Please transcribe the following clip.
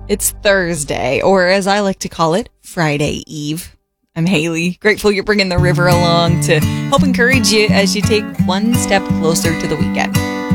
It's Thursday, or as I like to call it, Friday Eve. I'm Haley, grateful you're bringing the river along to help encourage you as you take one step closer to the weekend.